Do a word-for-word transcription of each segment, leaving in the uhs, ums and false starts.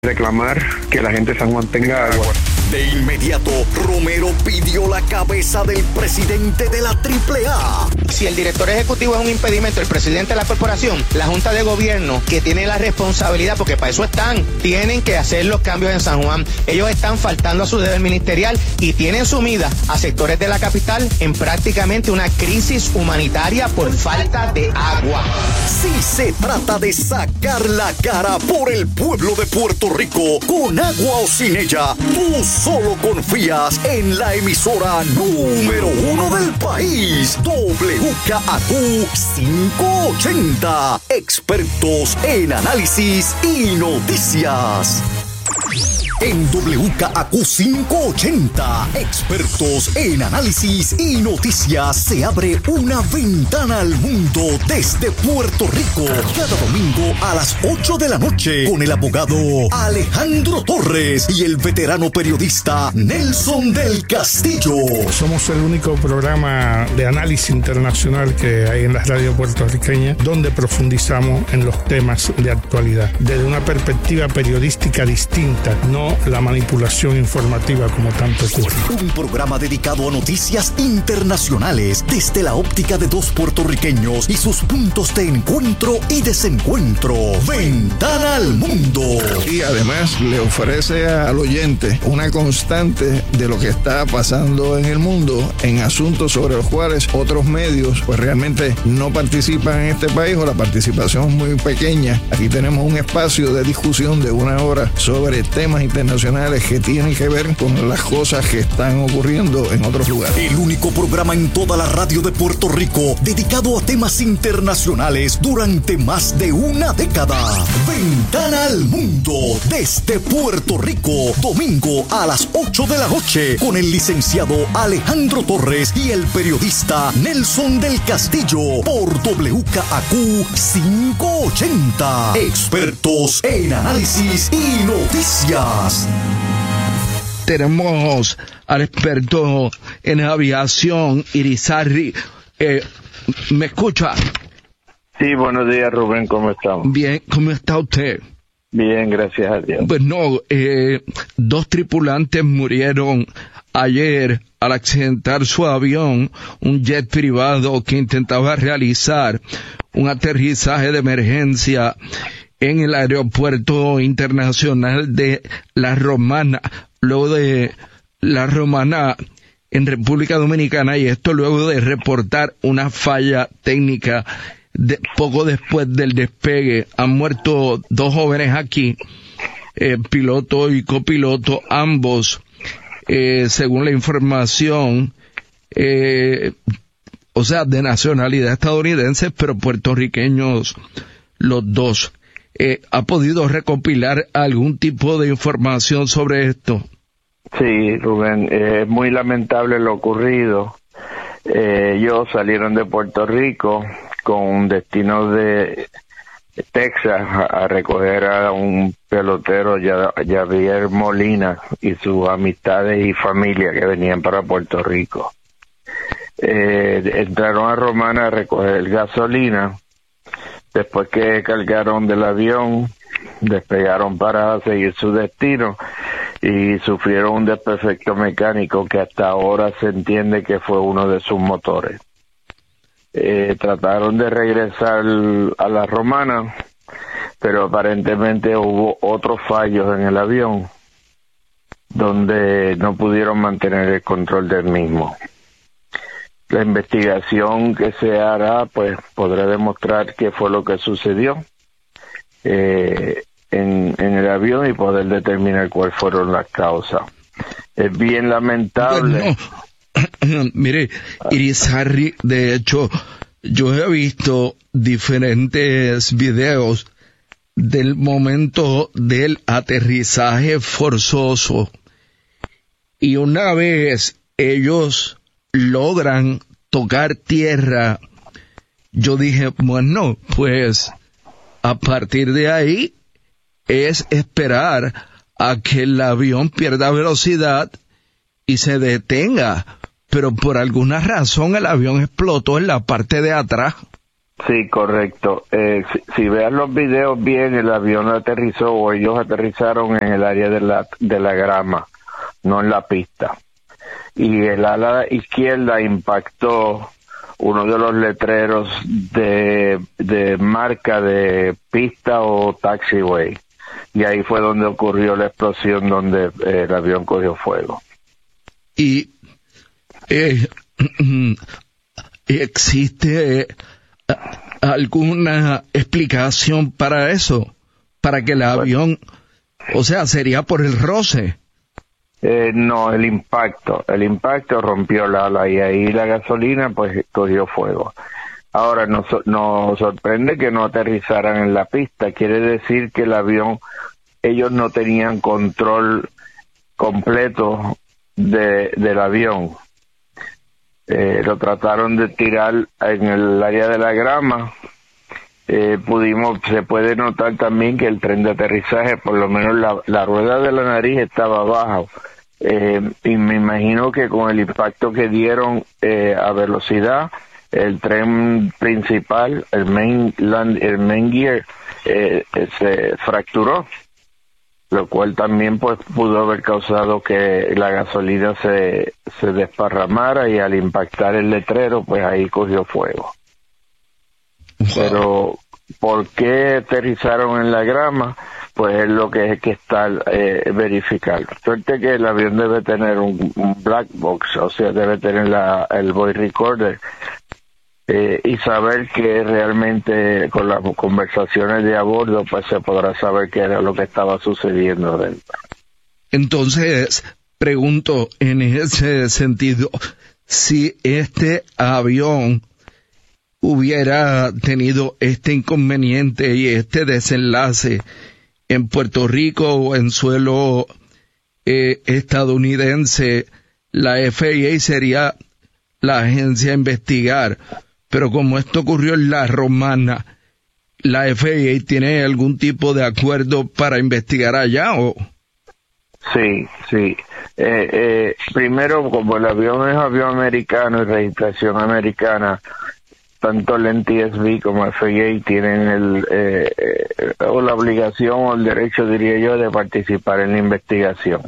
reclamar que la gente de San Juan tenga agua. De inmediato, Romero pidió la cabeza del presidente de la triple A. Si el director ejecutivo es un impedimento, el presidente de la corporación, la Junta de Gobierno, que tiene la responsabilidad, porque para eso están, tienen que hacer los cambios en San Juan. Ellos están faltando a su deber ministerial y tienen sumida a sectores de la capital en prácticamente una crisis humanitaria por falta de agua. Si se trata de sacar la cara por el pueblo de Puerto Rico, con agua o sin ella, tú solo confías en la emisora número uno del país, W K A Q quinientos ochenta, expertos en análisis y noticias. En W K A Q quinientos ochenta, expertos en análisis y noticias, se abre una ventana al mundo desde Puerto Rico. Cada domingo a las ocho de la noche con el abogado Alejandro Torres y el veterano periodista Nelson del Castillo. Somos el único programa de análisis internacional que hay en la radio puertorriqueña donde profundizamos en los temas de actualidad desde una perspectiva periodística distinta, no la manipulación informativa como tanto ocurre. Un programa dedicado a noticias internacionales desde la óptica de dos puertorriqueños y sus puntos de encuentro y desencuentro. Ventana al mundo. Y además le ofrece al oyente una constante de lo que está pasando en el mundo en asuntos sobre los cuales otros medios pues realmente no participan en este país o la participación es muy pequeña. Aquí tenemos un espacio de discusión de una hora sobre temas internacionales que tienen que ver con las cosas que están ocurriendo en otros lugares. El único programa en toda la radio de Puerto Rico dedicado a temas internacionales durante más de una década. Ventana al mundo desde Puerto Rico, domingo a las ocho de la noche con el licenciado Alejandro Torres y el periodista Nelson del Castillo por W K A Q quinientos ochenta. Expertos en análisis y noticias. Tenemos al experto en aviación, Irizarry. Eh, ¿Me escucha? Sí, buenos días, Rubén, ¿cómo estamos? Bien, ¿cómo está usted? Bien, gracias a Dios. Pues no, eh, dos tripulantes murieron ayer al accidentar su avión, un jet privado que intentaba realizar un aterrizaje de emergencia en el aeropuerto internacional de La Romana, luego de La Romana en República Dominicana, y esto luego de reportar una falla técnica de, poco después del despegue. Han muerto dos jóvenes aquí, eh, piloto y copiloto, ambos, eh, según la información, eh, o sea, de nacionalidad estadounidense, pero puertorriqueños los dos. Eh, ¿Ha podido recopilar algún tipo de información sobre esto? Sí, Rubén, es eh, muy lamentable lo ocurrido. Eh, ellos salieron de Puerto Rico con destino de Texas a, a recoger a un pelotero, Javier Molina, y sus amistades y familia que venían para Puerto Rico. Eh, entraron a Romana a recoger gasolina. Después que cargaron del avión, despegaron para seguir su destino y sufrieron un desperfecto mecánico que hasta ahora se entiende que fue uno de sus motores. Eh, trataron de regresar a La Romana, pero aparentemente hubo otros fallos en el avión donde no pudieron mantener el control del mismo. La investigación que se hará, pues, podrá demostrar qué fue lo que sucedió eh, en, en el avión y poder determinar cuáles fueron las causas. Es bien lamentable. No. Mire, Irizarry, de hecho, yo he visto diferentes videos del momento del aterrizaje forzoso, y una vez ellos logran tocar tierra, yo dije, bueno, pues a partir de ahí es esperar a que el avión pierda velocidad y se detenga, pero por alguna razón el avión explotó en la parte de atrás. Sí, correcto. Eh, si, si veas los videos bien, el avión aterrizó o ellos aterrizaron en el área de la, de la grama, no en la pista. Y el ala izquierda impactó uno de los letreros de, de marca de pista o taxiway. Y ahí fue donde ocurrió la explosión, donde eh, el avión cogió fuego. Y eh, existe alguna explicación para eso, para que el avión, o sea, sería por el roce. Eh, no, el impacto, el impacto rompió el ala y ahí la gasolina pues cogió fuego. Ahora nos, nos sorprende que no aterrizaran en la pista, quiere decir que el avión, ellos no tenían control completo de, del avión. Eh, lo trataron de tirar en el área de la grama. Eh, pudimos, se puede notar también que el tren de aterrizaje, por lo menos la, la rueda de la nariz estaba abajo. Eh, y me imagino que con el impacto que dieron eh, a velocidad, el tren principal, el main land, el main gear, eh, se fracturó, lo cual también pues pudo haber causado que la gasolina se, se desparramara y al impactar el letrero, pues ahí cogió fuego. Wow. Pero, ¿por qué aterrizaron en la grama? Pues es lo que hay que estar eh, verificando. Suerte que el avión debe tener un, un black box, o sea, debe tener la, el voice recorder, eh, y saber que realmente con las conversaciones de a bordo, pues se podrá saber qué era lo que estaba sucediendo dentro. Entonces, pregunto en ese sentido, si este avión hubiera tenido este inconveniente y este desenlace en Puerto Rico o en suelo eh, estadounidense, la F A A sería la agencia a investigar. Pero como esto ocurrió en la Romana, ¿la F A A tiene algún tipo de acuerdo para investigar allá o...? Sí, sí. Eh, eh, primero, como el avión es avión americano y registración americana, tanto el N T S B como el F A A tienen el, eh, eh, o la obligación o el derecho, diría yo, de participar en la investigación.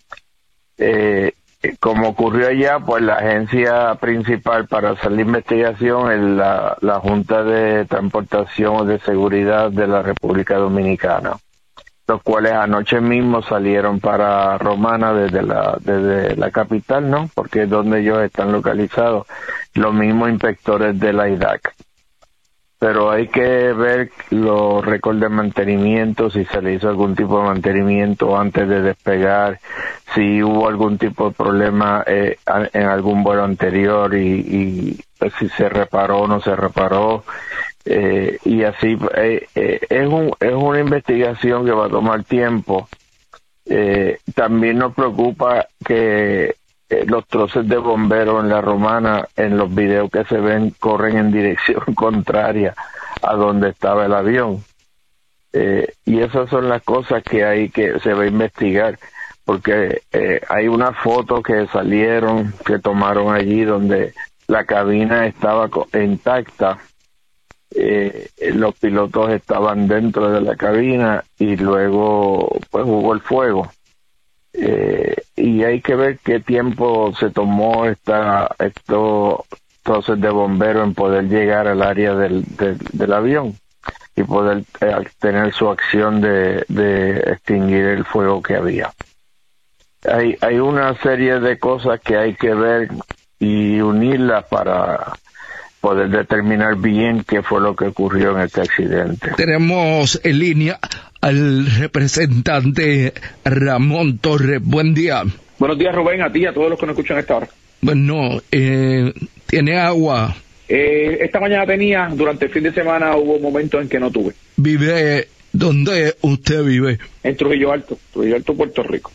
Eh, como ocurrió allá, pues la agencia principal para hacer la investigación es la, la Junta de Transportación o de Seguridad de la República Dominicana, los cuales anoche mismo salieron para Romana desde la desde la capital, ¿no? Porque es donde ellos están localizados, los mismos inspectores de la I D A C. Pero hay que ver los récords de mantenimiento, si se le hizo algún tipo de mantenimiento antes de despegar, si hubo algún tipo de problema eh, en algún vuelo anterior y, y pues, si se reparó o no se reparó. Eh, y así eh, eh, es un es una investigación que va a tomar tiempo. Eh, también nos preocupa que eh, los troces de bomberos en la Romana, en los videos que se ven, corren en dirección contraria a donde estaba el avión. Eh, y esas son las cosas que hay que se va a investigar, porque eh, hay una foto que salieron, que tomaron allí donde la cabina estaba intacta. Eh, los pilotos estaban dentro de la cabina y luego pues hubo el fuego. Eh, y hay que ver qué tiempo se tomó esta, estos troces de bomberos en poder llegar al área del, del, del avión y poder eh, tener su acción de, de extinguir el fuego que había. Hay, hay una serie de cosas que hay que ver y unirlas para poder determinar bien qué fue lo que ocurrió en este accidente. Tenemos en línea al representante Ramón Torres. Buen día. Buenos días, Rubén, a ti y a todos los que nos escuchan a esta hora. Bueno, eh, ¿tiene agua? Eh, esta mañana tenía, durante el fin de semana hubo momentos en que no tuve. ¿Vive? ¿Dónde usted vive? En Trujillo Alto, Trujillo Alto, Puerto Rico.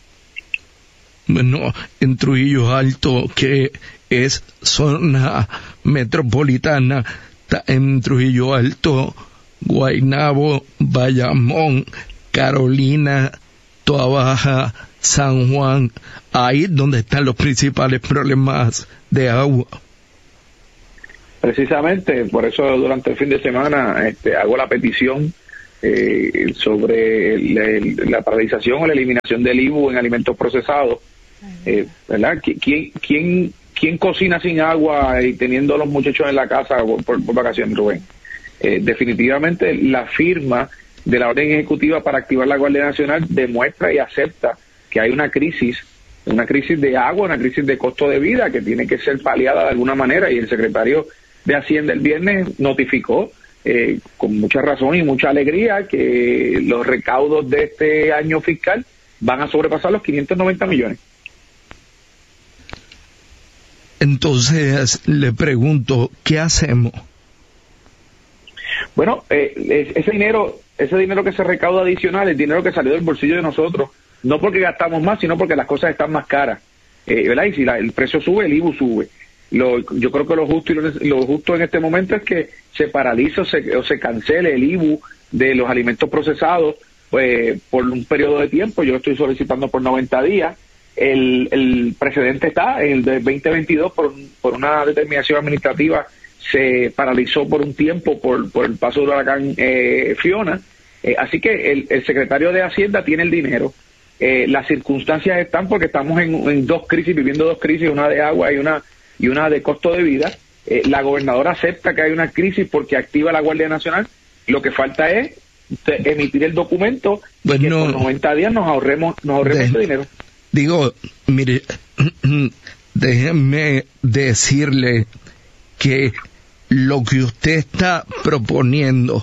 Bueno, en Trujillo Alto, que es zona metropolitana, en Trujillo Alto, Guaynabo, Bayamón, Carolina, Toa Baja, San Juan, ahí es donde están los principales problemas de agua. Precisamente, por eso durante el fin de semana este, hago la petición eh, sobre el, el, la paralización o la eliminación del I B U en alimentos procesados. Eh, ¿verdad? ¿Quién, quién, ¿Quién cocina sin agua y teniendo a los muchachos en la casa por, por, por vacaciones, Rubén? Eh, definitivamente la firma de la orden ejecutiva para activar la Guardia Nacional demuestra y acepta que hay una crisis, una crisis de agua, una crisis de costo de vida que tiene que ser paliada de alguna manera, y el secretario de Hacienda el viernes notificó eh, con mucha razón y mucha alegría que los recaudos de este año fiscal van a sobrepasar los quinientos noventa millones. Entonces le pregunto, ¿qué hacemos? Bueno, eh, ese dinero, ese dinero que se recauda adicional, el dinero que salió del bolsillo de nosotros, no porque gastamos más, sino porque las cosas están más caras, eh, ¿verdad? Y si la, el precio sube, el I B U sube. Lo, yo creo que lo justo y lo, lo justo en este momento es que se paralice o se, o se cancele el I B U de los alimentos procesados pues, por un periodo de tiempo. Yo lo estoy solicitando por noventa días. El, el precedente está en el de veinte veintidós por, por una determinación administrativa, se paralizó por un tiempo por, por el paso del huracán eh, Fiona. Eh, así que el, el secretario de Hacienda tiene el dinero. Eh, las circunstancias están porque estamos en, en dos crisis, viviendo dos crisis, una de agua y una y una de costo de vida. Eh, la gobernadora acepta que hay una crisis porque activa la Guardia Nacional. Lo que falta es emitir el documento y que por noventa días nos ahorremos, nos ahorremos ese dinero. Digo, mire, déjenme decirle que lo que usted está proponiendo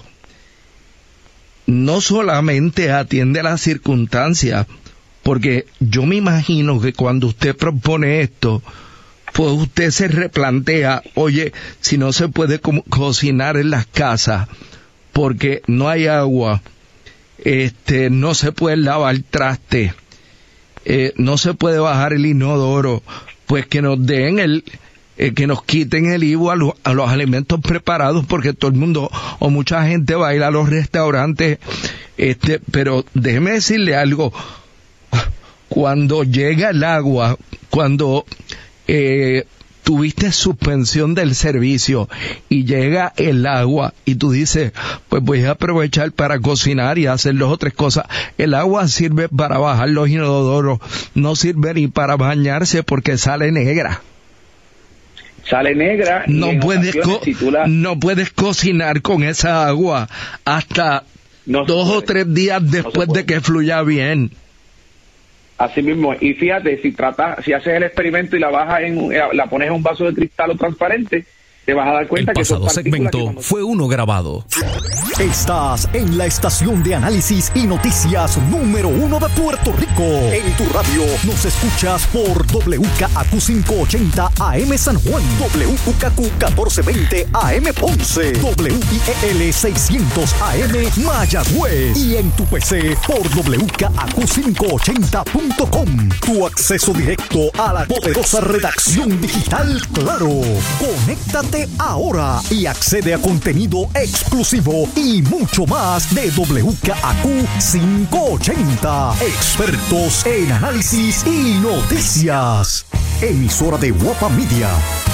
no solamente atiende a las circunstancias, porque yo me imagino que cuando usted propone esto, pues usted se replantea, oye, si no se puede co- cocinar en las casas porque no hay agua, este, no se puede lavar traste, eh, no se puede bajar el inodoro, pues que nos den el, eh, que nos quiten el I V U a, lo, a los alimentos preparados, porque todo el mundo o mucha gente va a ir a los restaurantes, este, pero déjeme decirle algo, cuando llega el agua, cuando eh, tuviste suspensión del servicio y llega el agua y tú dices, pues voy a aprovechar para cocinar y hacer dos o tres cosas. El agua sirve para bajar los inodoros, no sirve ni para bañarse porque sale negra. Sale negra. Y no puedes co- si tú la... no puedes cocinar con esa agua hasta no dos o tres días después no de que fluya bien. Así mismo, y fíjate, si trata, si haces el experimento y la bajas en, la pones en un vaso de cristal o transparente, te vas a dar cuenta que el pasado segmento cuando... fue uno grabado. Estás en la estación de análisis y noticias número uno de Puerto Rico. En tu radio nos escuchas por W K A Q quinientos ochenta A M San Juan, W U K Q catorce veinte A M Ponce, W I E L seiscientos A M Mayagüez y en tu P C por W K A Q quinientos ochenta punto com. Tu acceso directo a la poderosa redacción digital Claro. Conéctate ahora y accede a contenido exclusivo y mucho más de W K A Q quinientos ochenta. Expertos en análisis y noticias. Emisora de Guapa Media.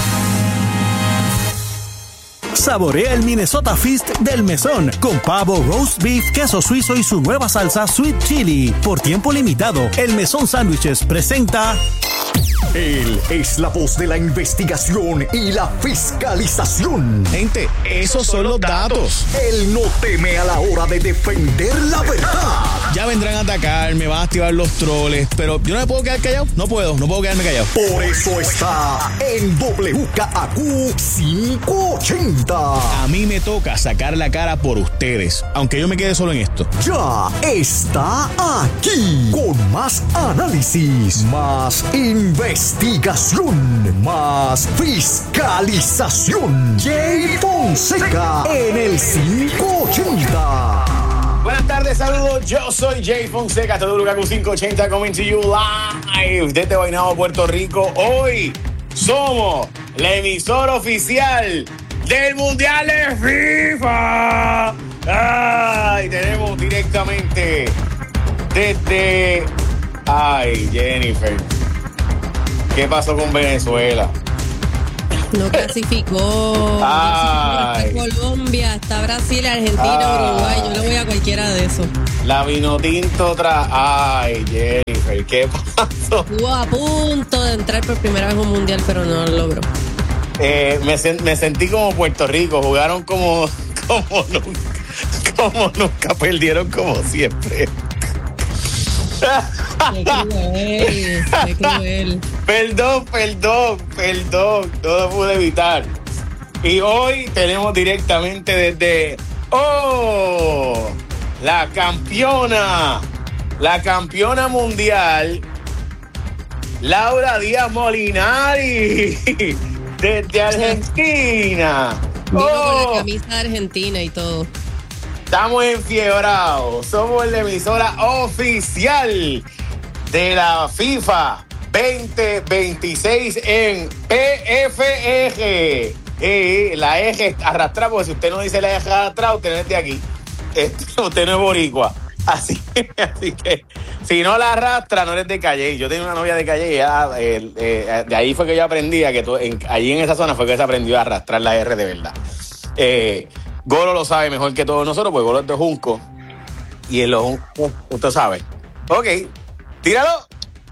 Saborea el Minnesota Feast del Mesón con pavo, roast beef, queso suizo y su nueva salsa Sweet Chili. Por tiempo limitado, el Mesón Sándwiches presenta... Él es la voz de la investigación y la fiscalización. Gente, esos son los datos. Él no teme a la hora de defender la verdad. Ya vendrán a atacar, me van a activar los troles, pero yo no me puedo quedar callado. No puedo, no puedo quedarme callado. Por eso está en W K A Q quinientos ochenta. A mí me toca sacar la cara por ustedes, aunque yo me quede solo en esto. Ya está aquí con más análisis, más investigación, más fiscalización. Jay Fonseca en el quinientos ochenta. Buenas tardes, saludos. Yo soy Jay Fonseca, W K Q quinientos ochenta coming to you live desde Guaynabo, Puerto Rico. Hoy somos la emisora oficial del Mundial de FIFA. Ay, tenemos directamente desde... Ay, Jennifer, ¿qué pasó con Venezuela? No clasificó. Ay. Está Colombia, está Brasil, Argentina, ah. Uruguay. Yo le voy a cualquiera de esos. La Vinotinto otra. Ay, Jennifer, ¿qué pasó? Estuvo a punto de entrar por primera vez en un mundial, pero no lo logró. Eh, me, me sentí como Puerto Rico. Jugaron como, como nunca. Como nunca, perdieron como siempre. Qué cruel, qué cruel. Perdón, perdón, perdón, no lo pude evitar. Y hoy tenemos directamente desde ¡Oh! La campeona, la campeona mundial, Laura Díaz Molinari, desde Argentina. Vino oh. con la camisa de Argentina y todo. Estamos enfiebrados. Somos la emisora oficial de la FIFA veinte veintiséis en P F E G. Eh, la eje arrastrada, porque si usted no dice la eje arrastrada, usted no es de aquí. Este, usted no es boricua. Así, así que si no la arrastra, no eres de Calle. Yo tenía una novia de Calle y ya, eh, eh, de ahí fue que yo aprendía que to, en, allí en esa zona fue que se aprendió a arrastrar la R de verdad. Eh, Golo lo sabe mejor que todos nosotros, porque Golo es de Junco. Y en los Junco, usted sabe. Ok, tíralo.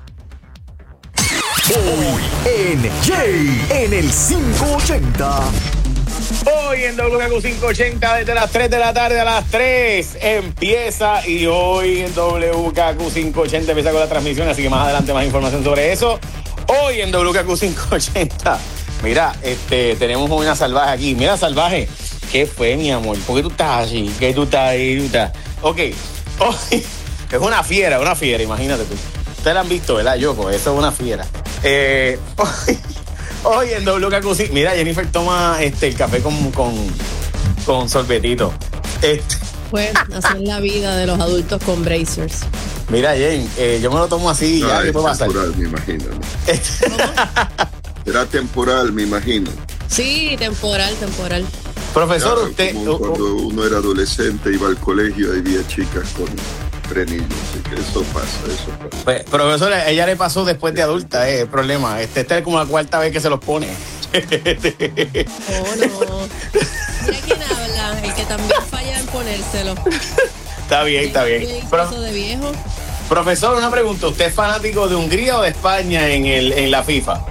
Hoy en Jay, en el quinientos ochenta. Hoy en W K Q quinientos ochenta, desde las tres de la tarde a las tres empieza. Y hoy en W K Q quinientos ochenta empieza con la transmisión. Así que más adelante más información sobre eso. Hoy en W K Q quinientos ochenta. Mira, este, tenemos una salvaje aquí. Mira, salvaje. ¿Qué fue, mi amor? ¿Por qué tú estás así? ¿Qué tú estás ahí? Tú estás... Ok. Hoy es una fiera, una fiera, imagínate tú. Ustedes la han visto, ¿verdad, Yoko? Eso es una fiera. Eh, hoy, hoy en W K Q, mira, Jennifer toma este, el café con, con, con sorbetito. Este. Pues hacer la vida de los adultos con bracers. Mira, Jen, eh, yo me lo tomo así y no, ya, ¿qué puede pasar? Temporal, me imagino. Era temporal, me imagino. Sí, temporal, temporal. Profesor, claro, usted... Como cuando uno era adolescente, iba al colegio y había chicas con frenillos, así que eso pasa, eso pasa. Pues, profesor, ella le pasó después de adulta, eh, el problema. Este, esta es como la cuarta vez que se los pone. Oh, no. Mira quién habla, el que también falla en ponérselo. Está bien, está bien. Pro- de viejo. Profesor, una pregunta. ¿Usted es fanático de Hungría o de España en, el, en la FIFA?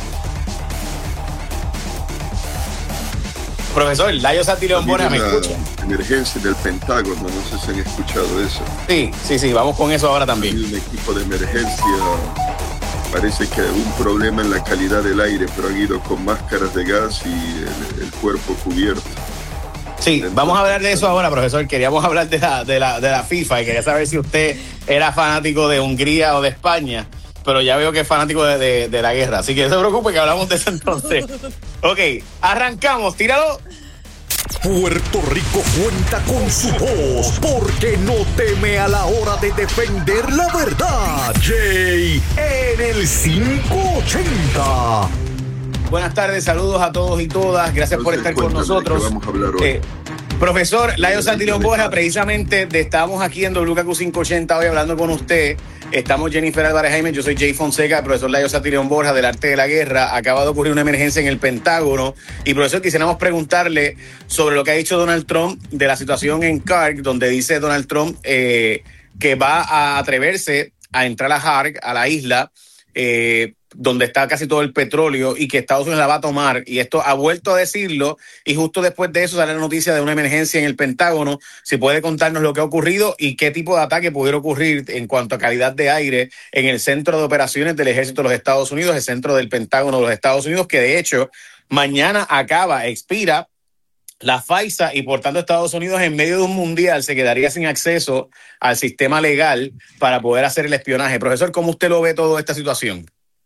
Profesor, Layo Satilón Borja, ¿me escucha? Emergencia del Pentágono, no sé si han escuchado eso. Sí, sí, sí, vamos con eso ahora también. Hay un equipo de emergencia, parece que hay un problema en la calidad del aire, pero han ido con máscaras de gas y el, el cuerpo cubierto. Sí, entonces, vamos a hablar de eso ahora, profesor. Queríamos hablar de la, de la, de la FIFA y quería saber si usted era fanático de Hungría o de España, pero ya veo que es fanático de, de, de la guerra, así que no se preocupe que hablamos de eso entonces. Ok, arrancamos, tíralo. Puerto Rico cuenta con su voz porque no teme a la hora de defender la verdad. Jay en el quinientos ochenta. Buenas tardes, saludos a todos y todas. Gracias Entonces, por estar con nosotros. Vamos a hablar hoy. Eh, profesor Layo Satilón Borja, precisamente de, estamos aquí en W K Q quinientos ochenta hoy hablando con usted. Estamos Jennifer Álvarez Jaime, yo soy Jay Fonseca, el profesor Layo Satilón Borja del Arte de la Guerra. Acaba de ocurrir una emergencia en el Pentágono y, profesor, quisiéramos preguntarle sobre lo que ha dicho Donald Trump de la situación en Kark, donde dice Donald Trump eh, que va a atreverse a entrar a Kark, a la isla, eh, donde está casi todo el petróleo y que Estados Unidos la va a tomar, y esto ha vuelto a decirlo, y justo después de eso sale la noticia de una emergencia en el Pentágono. Si puede contarnos lo que ha ocurrido y qué tipo de ataque pudiera ocurrir en cuanto a calidad de aire en el centro de operaciones del Ejército de los Estados Unidos, el centro del Pentágono de los Estados Unidos, que de hecho mañana acaba, expira la FISA, y por tanto Estados Unidos en medio de un mundial se quedaría sin acceso al sistema legal para poder hacer el espionaje. Profesor, ¿cómo usted lo ve toda esta situación?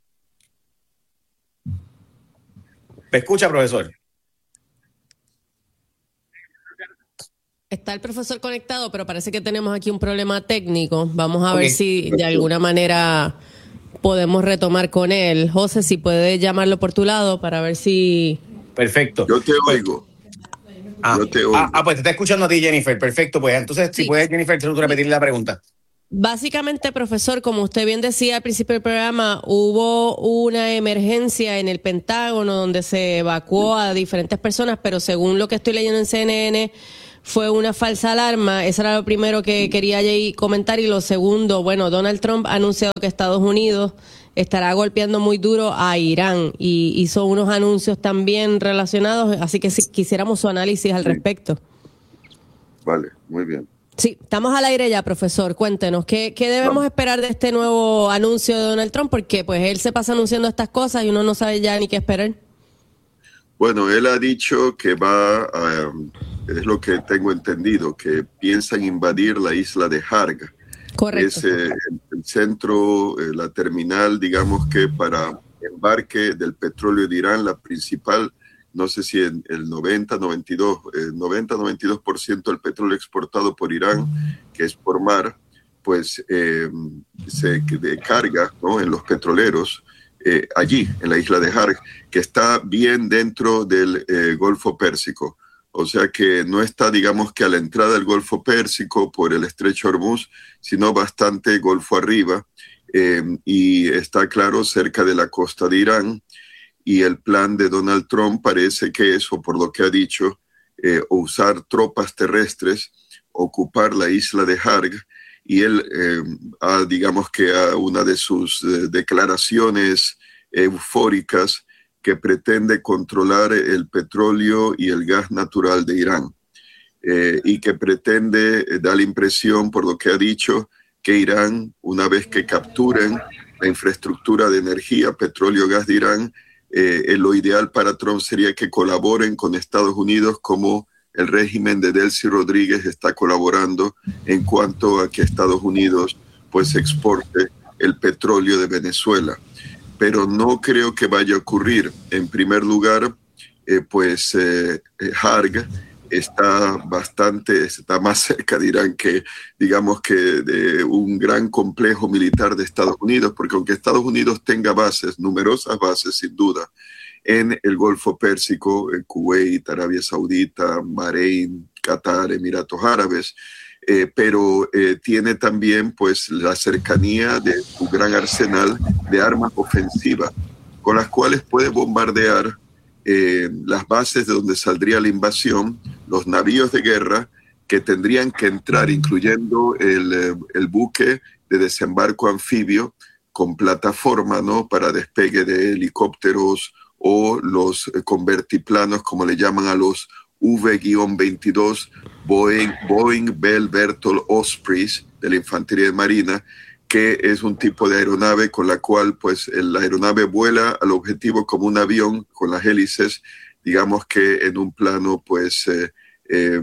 ¿Me escucha, profesor? Está el profesor conectado, pero parece que tenemos aquí un problema técnico. Vamos a okay. ver si de alguna manera podemos retomar con él. José, si puedes llamarlo por tu lado para ver si... Perfecto. Yo te oigo. Ah, Yo te oigo. Ah, ah, pues te está escuchando a ti, Jennifer. Perfecto. Pues entonces, sí. Si puedes, Jennifer, tú repetirle la pregunta. Básicamente, profesor, como usted bien decía al principio del programa, hubo una emergencia en el Pentágono donde se evacuó a diferentes personas, pero según lo que estoy leyendo en C N N, fue una falsa alarma. Eso era lo primero que quería Jay comentar. Y lo segundo, bueno, Donald Trump ha anunciado que Estados Unidos estará golpeando muy duro a Irán y hizo unos anuncios también relacionados, así que si quisiéramos su análisis al respecto. Vale, muy bien. Sí, estamos al aire ya, profesor. Cuéntenos, ¿qué, qué debemos Vamos. esperar de este nuevo anuncio de Donald Trump? Porque pues él se pasa anunciando estas cosas y uno no sabe ya ni qué esperar. Bueno, él ha dicho que va a, es lo que tengo entendido, que piensan invadir la isla de Harg. Correcto. Es eh, el centro, eh, la terminal, digamos que para embarque del petróleo de Irán, la principal, no sé si en el noventa, noventa y dos, eh, noventa, noventa y dos por ciento del petróleo exportado por Irán, que es por mar, pues eh, se carga, ¿no?, en los petroleros, eh, allí, en la isla de Harg, que está bien dentro del eh, Golfo Pérsico. O sea que no está, digamos que a la entrada del Golfo Pérsico por el Estrecho Hormuz, sino bastante Golfo arriba, eh, y está, claro, cerca de la costa de Irán. Y el plan de Donald Trump parece que es, o por lo que ha dicho, eh, usar tropas terrestres, ocupar la isla de Harg, y él, eh, ha, digamos que a una de sus eh, declaraciones eufóricas, que pretende controlar el petróleo y el gas natural de Irán, eh, y que pretende eh, dar la impresión, por lo que ha dicho, que Irán, una vez que capturen la infraestructura de energía, petróleo, gas de Irán, eh, lo ideal para Trump sería que colaboren con Estados Unidos como el régimen de Delcy Rodríguez está colaborando en cuanto a que Estados Unidos pues exporte el petróleo de Venezuela. Pero no creo que vaya a ocurrir. En primer lugar, eh, pues eh, Harg está bastante, está más cerca de Irán que, digamos que de un gran complejo militar de Estados Unidos, porque aunque Estados Unidos tenga bases, numerosas bases sin duda, en el Golfo Pérsico, en Kuwait, Arabia Saudita, Bahrein, Qatar, Emiratos Árabes, eh, pero eh, tiene también pues la cercanía de su gran arsenal de armas ofensivas, con las cuales puede bombardear eh, las bases de donde saldría la invasión, los navíos de guerra que tendrían que entrar, incluyendo el, el buque de desembarco anfibio con plataforma, ¿no?, para despegue de helicópteros, o los convertiplanos, como le llaman a los V veintidós Boeing, Boeing Bell Berthold Ospreys de la Infantería de Marina, que es un tipo de aeronave con la cual pues la aeronave vuela al objetivo como un avión con las hélices, digamos que en un plano pues eh, eh,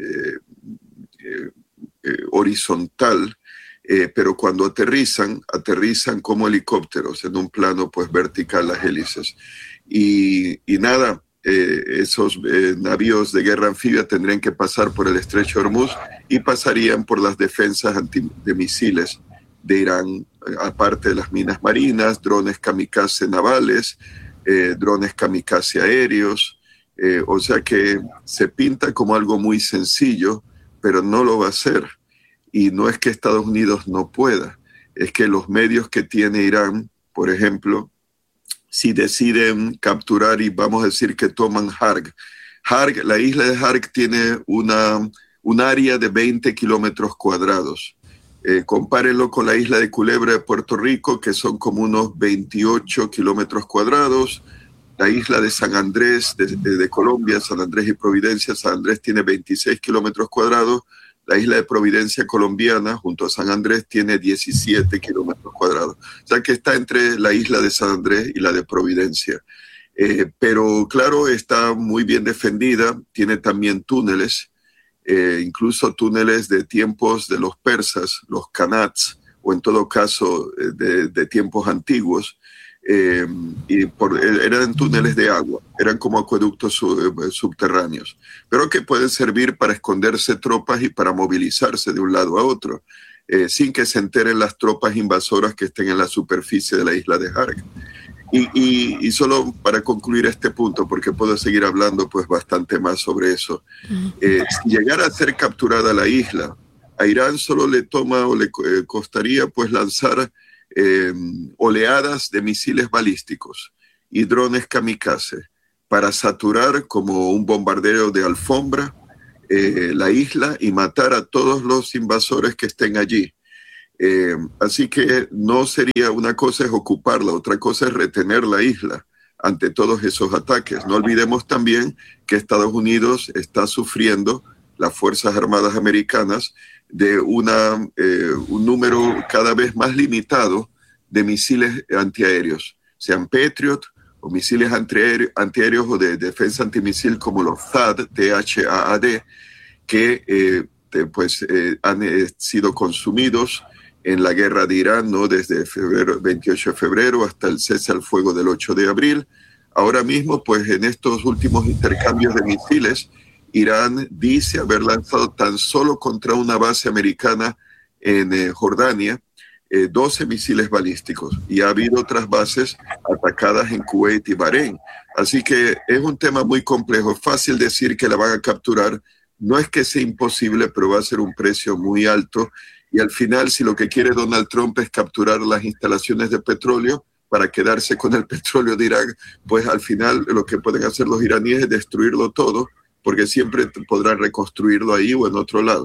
eh, eh, horizontal, eh, pero cuando aterrizan, aterrizan como helicópteros en un plano pues vertical las hélices. Y, y nada, eh, esos eh, navíos de guerra anfibia tendrían que pasar por el Estrecho Hormuz y pasarían por las defensas anti, de misiles de Irán, aparte de las minas marinas, drones kamikaze navales, eh, drones kamikaze aéreos, eh, o sea que se pinta como algo muy sencillo, pero no lo va a hacer. Y no es que Estados Unidos no pueda, es que los medios que tiene Irán, por ejemplo, si deciden capturar y vamos a decir que toman Harg. Harg, la isla de Harg tiene una, un área de veinte kilómetros cuadrados. Eh, compárenlo con la isla de Culebra de Puerto Rico, que son como unos veintiocho kilómetros cuadrados. La isla de San Andrés de, de, de Colombia, San Andrés y Providencia, San Andrés tiene veintiséis kilómetros cuadrados. La isla de Providencia colombiana, junto a San Andrés, tiene diecisiete kilómetros cuadrados. O sea que está entre la isla de San Andrés y la de Providencia. Eh, pero claro, está muy bien defendida, tiene también túneles, eh, incluso túneles de tiempos de los persas, los kanats, o en todo caso de, de tiempos antiguos, eh, y por, eran túneles de agua, eran como acueductos sub, subterráneos, pero que pueden servir para esconderse tropas y para movilizarse de un lado a otro, eh, sin que se enteren las tropas invasoras que estén en la superficie de la isla de Harg. Y, y, y solo para concluir este punto, porque puedo seguir hablando pues bastante más sobre eso, eh, si llegara a ser capturada la isla, A Irán solo le toma o le eh, costaría pues lanzar eh, oleadas de misiles balísticos y drones kamikaze para saturar como un bombardeo de alfombra eh, la isla y matar a todos los invasores que estén allí. Eh, así que no sería una cosa es ocuparla, otra cosa es retener la isla ante todos esos ataques. No olvidemos también que Estados Unidos está sufriendo, las Fuerzas Armadas Americanas, de una, eh, un número cada vez más limitado de misiles antiaéreos, sean Patriot o misiles antiaéreos, antiaéreos o de defensa antimisil como los T H A D, T H A A D, que eh, de, pues, eh, han eh, sido consumidos en la guerra de Irán, ¿no? Desde febrero, veintiocho de febrero hasta el cese al fuego del ocho de abril. Ahora mismo, pues en estos últimos intercambios de misiles, Irán dice haber lanzado tan solo contra una base americana en eh, Jordania eh, doce misiles balísticos, y ha habido otras bases atacadas en Kuwait y Bahrein. Así que es un tema muy complejo. Es fácil decir que la van a capturar. No es que sea imposible, pero va a ser un precio muy alto. Y al final, si lo que quiere Donald Trump es capturar las instalaciones de petróleo para quedarse con el petróleo de Irán, pues al final lo que pueden hacer los iraníes es destruirlo todo, porque siempre podrán reconstruirlo ahí o en otro lado.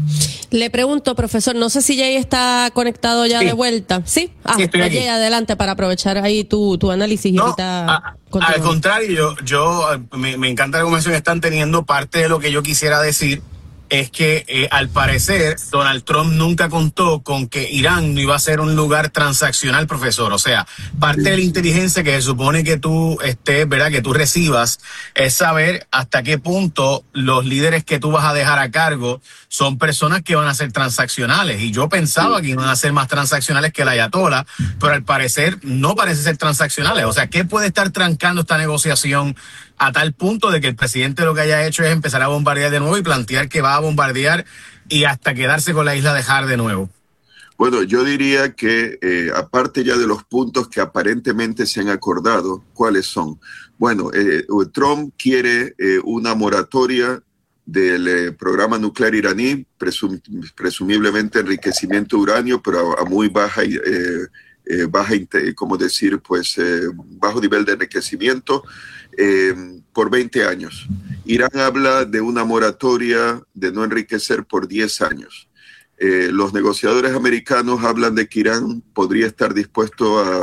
Le pregunto, profesor, no sé si Jay está conectado ya sí. de vuelta. ¿Sí? Ah, sí, estoy Jay, adelante para aprovechar ahí tu, tu análisis. No, y ahorita a, al contrario, yo, yo me, me encanta la conversación que están teniendo. Parte de lo que yo quisiera decir es que eh, al parecer Donald Trump nunca contó con que Irán no iba a ser un lugar transaccional, profesor. O sea, parte de la inteligencia que se supone que tú estés, ¿verdad? Que tú recibas es saber hasta qué punto los líderes que tú vas a dejar a cargo son personas que van a ser transaccionales. Y yo pensaba que iban a ser más transaccionales que el ayatollah, pero al parecer no parece ser transaccionales. O sea, ¿qué puede estar trancando esta negociación a tal punto de que el presidente lo que haya hecho es empezar a bombardear de nuevo y plantear que va a bombardear y hasta quedarse con la isla de Har de nuevo? Bueno, yo diría que eh, aparte ya de los puntos que aparentemente se han acordado, ¿cuáles son? Bueno, eh, Trump quiere eh, una moratoria del eh, programa nuclear iraní, presum presumiblemente enriquecimiento de uranio, pero a, a muy baja, eh, eh, baja, como decir, pues eh, bajo nivel de enriquecimiento. Eh, por veinte años. Irán habla de una moratoria de no enriquecer por diez años. Eh, los negociadores americanos hablan de que Irán podría estar dispuesto a,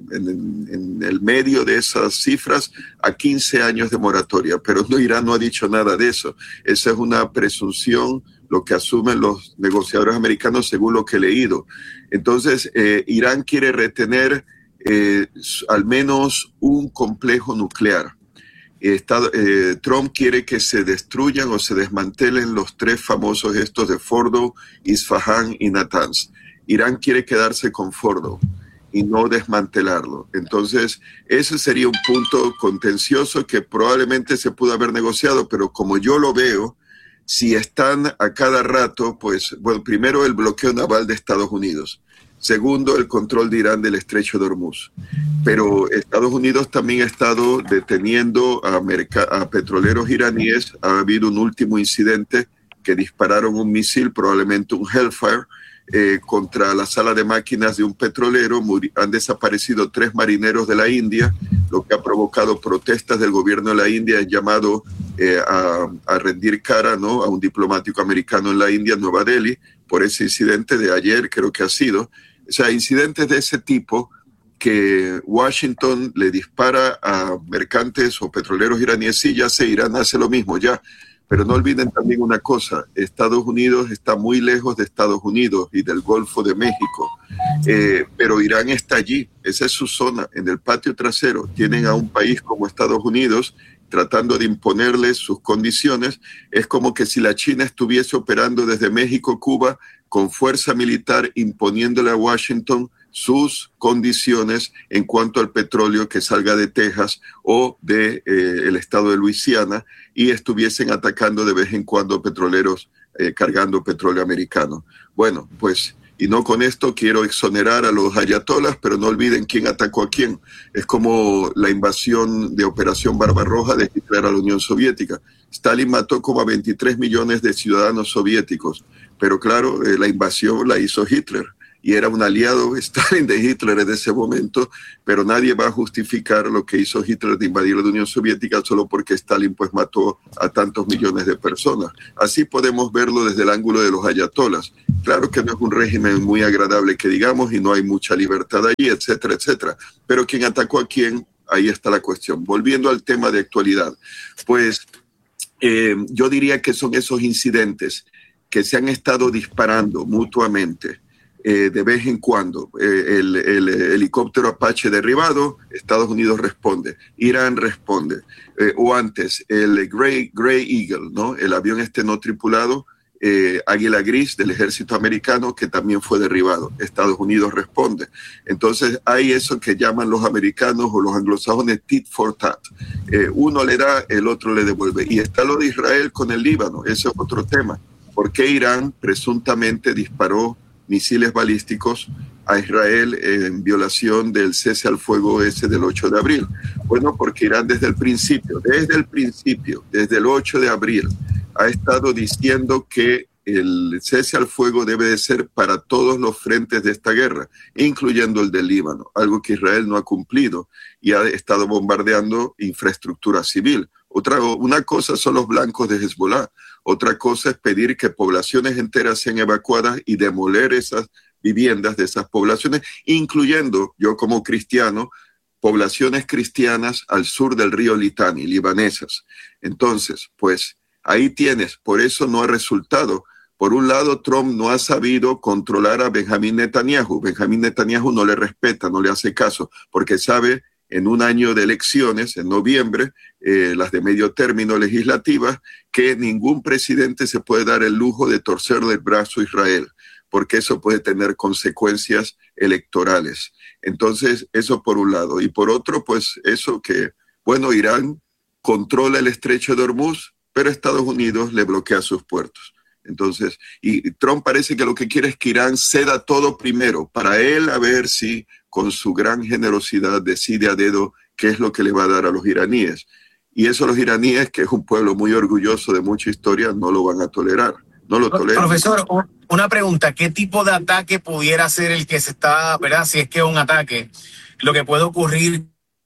en, en el medio de esas cifras a quince años de moratoria, pero no, Irán no ha dicho nada de eso. Esa es una presunción, lo que asumen los negociadores americanos según lo que he leído. Entonces, eh, Irán quiere retener eh, al menos un complejo nuclear. Estado, eh, Trump quiere que se destruyan o se desmantelen los tres famosos estos de Fordow, Isfahan y Natanz. Irán quiere quedarse con Fordow y no desmantelarlo. Entonces, ese sería un punto contencioso que probablemente se pudo haber negociado, pero como yo lo veo, si están a cada rato, pues, bueno, primero el bloqueo naval de Estados Unidos. Segundo, el control de Irán del estrecho de Hormuz. Pero Estados Unidos también ha estado deteniendo a, a petroleros iraníes. Ha habido un último incidente que dispararon un misil, probablemente un Hellfire, eh, contra la sala de máquinas de un petrolero. Han desaparecido tres marineros de la India, lo que ha provocado protestas del gobierno de la India, llamado eh, a, a rendir cara, ¿no?, a un diplomático americano en la India, Nueva Delhi, por ese incidente de ayer, creo que ha sido. O sea, incidentes de ese tipo que Washington le dispara a mercantes o petroleros iraníes. Sí, ya sé, Irán hace lo mismo, ya. Pero no olviden también una cosa, Estados Unidos está muy lejos de Estados Unidos y del Golfo de México, eh, pero Irán está allí, esa es su zona, en el patio trasero. Tienen a un país como Estados Unidos tratando de imponerles sus condiciones. Es como que si la China estuviese operando desde México, Cuba, con fuerza militar, imponiéndole a Washington sus condiciones en cuanto al petróleo que salga de Texas o de eh, el estado de Luisiana, y estuviesen atacando de vez en cuando petroleros eh, cargando petróleo americano. Bueno, pues Y no con esto quiero exonerar a los ayatolas, pero no olviden quién atacó a quién. Es como la invasión de Operación Barbarroja de Hitler a la Unión Soviética. Stalin mató como a veintitrés millones de ciudadanos soviéticos, pero claro, eh, la invasión la hizo Hitler. Y era un aliado Stalin de Hitler en ese momento, pero nadie va a justificar lo que hizo Hitler de invadir la Unión Soviética solo porque Stalin pues mató a tantos millones de personas. Así podemos verlo desde el ángulo de los ayatolas. Claro que no es un régimen muy agradable que digamos y no hay mucha libertad allí, etcétera, etcétera. Pero quién atacó a quién, ahí está la cuestión. Volviendo al tema de actualidad, pues eh, yo diría que son esos incidentes que se han estado disparando mutuamente. Eh, de vez en cuando, eh, el, el, el helicóptero Apache derribado, Estados Unidos responde, Irán responde, eh, o antes, el Grey, Grey Eagle, ¿no? El avión este no tripulado, eh, Águila Gris del ejército americano, que también fue derribado, Estados Unidos responde. Entonces hay eso que llaman los americanos o los anglosajones tit for tat. Eh, uno le da, el otro le devuelve. Y está lo de Israel con el Líbano, ese es otro tema. ¿Por qué Irán presuntamente disparó misiles balísticos a Israel en violación del cese al fuego ese del ocho de abril? Bueno, porque Irán desde el principio, desde el principio, desde el ocho de abril, ha estado diciendo que el cese al fuego debe de ser para todos los frentes de esta guerra, incluyendo el del Líbano, algo que Israel no ha cumplido y ha estado bombardeando infraestructura civil. Otra, una cosa son los blancos de Hezbollah, otra cosa es pedir que poblaciones enteras sean evacuadas y demoler esas viviendas de esas poblaciones, incluyendo, yo como cristiano, poblaciones cristianas al sur del río Litani, libanesas. Entonces, pues ahí tienes, por eso no ha resultado. Por un lado, Trump no ha sabido controlar a Benjamín Netanyahu. Benjamín Netanyahu no le respeta, no le hace caso, porque sabe en un año de elecciones, en noviembre, eh, las de medio término legislativas, que ningún presidente se puede dar el lujo de torcerle el brazo a Israel, porque eso puede tener consecuencias electorales. Entonces, eso por un lado. Y por otro, pues eso que, bueno, Irán controla el estrecho de Hormuz, pero Estados Unidos le bloquea sus puertos. Entonces, y Trump parece que lo que quiere es que Irán ceda todo primero, para él a ver si con su gran generosidad decide a dedo qué es lo que le va a dar a los iraníes. Y eso los iraníes, que es un pueblo muy orgulloso de mucha historia, no lo van a tolerar. No lo toleran. Profesor, una pregunta, ¿qué tipo de ataque pudiera ser el que se está, verdad? Si es que es un ataque, lo que puede ocurrir.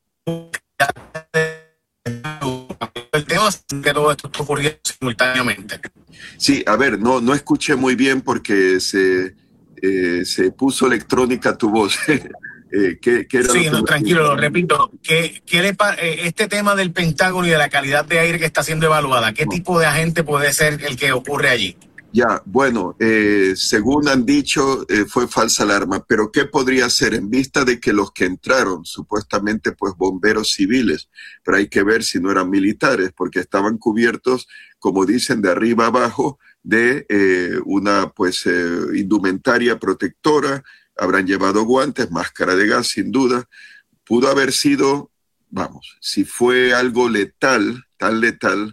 El tema es que todo esto está ocurriendo simultáneamente. Sí, a ver, no, no escuché muy bien porque se, eh, se puso electrónica tu voz. eh, ¿qué, qué era sí, lo no, tranquilo, lo repito. ¿Qué, qué le, este tema del Pentágono y de la calidad de aire que está siendo evaluada, ¿qué no. tipo de agente puede ser el que ocurre allí? Ya, bueno, eh, según han dicho, eh, fue falsa alarma, pero ¿qué podría ser en vista de que los que entraron, supuestamente pues bomberos civiles, pero hay que ver si no eran militares, porque estaban cubiertos, como dicen, de arriba abajo, de eh, una pues eh, indumentaria protectora, habrán llevado guantes, máscara de gas, sin duda. Pudo haber sido, vamos, si fue algo letal, tan letal,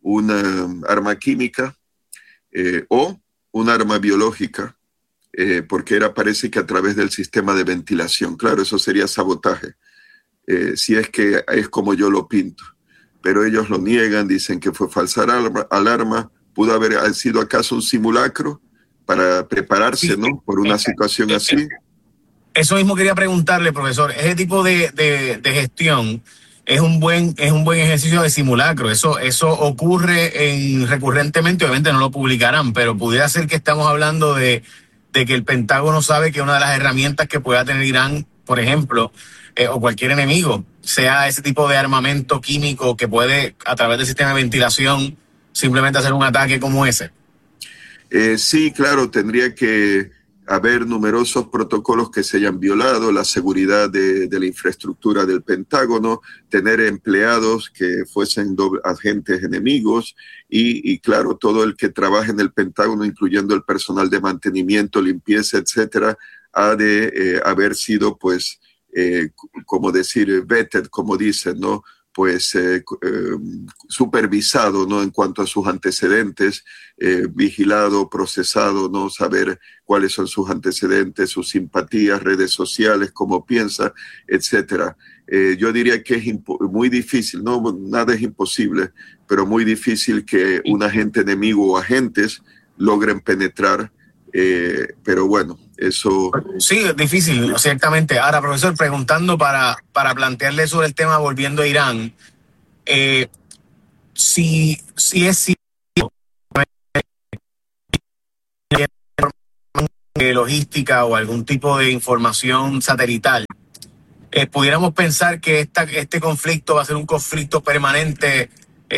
una um, arma química, Eh, o un arma biológica, eh, porque era, parece que a través del sistema de ventilación. Claro, eso sería sabotaje, eh, si es que es como yo lo pinto. Pero ellos lo niegan, dicen que fue falsa alarma, alarma. ¿Pudo haber sido acaso un simulacro para prepararse, ¿no?, por una situación así? Eso mismo quería preguntarle, profesor. Ese tipo de, de, de gestión es un buen es un buen ejercicio de simulacro. Eso eso ocurre en, recurrentemente, obviamente no lo publicarán, pero pudiera ser que estamos hablando de, de que el Pentágono sabe que una de las herramientas que pueda tener Irán, por ejemplo, eh, o cualquier enemigo, sea ese tipo de armamento químico que puede, a través del sistema de ventilación, simplemente hacer un ataque como ese. Eh, sí, claro, tendría que haber numerosos protocolos que se hayan violado, la seguridad de, de la infraestructura del Pentágono, tener empleados que fuesen doble, agentes enemigos y, y, claro, todo el que trabaje en el Pentágono, incluyendo el personal de mantenimiento, limpieza, etcétera, ha de eh, haber sido, pues, eh, como decir, vetted, como dicen, ¿no?, pues eh, eh, supervisado, ¿no? En cuanto a sus antecedentes, eh, vigilado, procesado, ¿no? Saber cuáles son sus antecedentes, sus simpatías, redes sociales, cómo piensa, etcétera. Eh, yo diría que es muy difícil, no, nada es imposible, pero muy difícil que un agente enemigo o agentes logren penetrar, eh, pero bueno, eso... Sí, es difícil, ciertamente. Ahora, profesor, preguntando para, para plantearle sobre el tema, volviendo a Irán, eh, si, si es cierto de logística o algún tipo de información satelital, eh, pudiéramos pensar que esta, este conflicto va a ser un conflicto permanente,